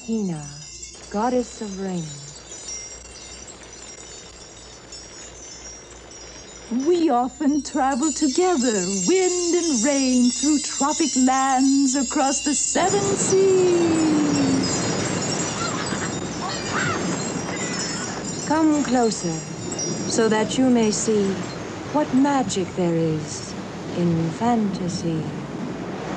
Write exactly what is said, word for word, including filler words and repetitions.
Hina, goddess of rain. We often travel together, wind and rain, through tropic lands, across the seven seas. Come closer, so that you may see what magic there is in fantasy.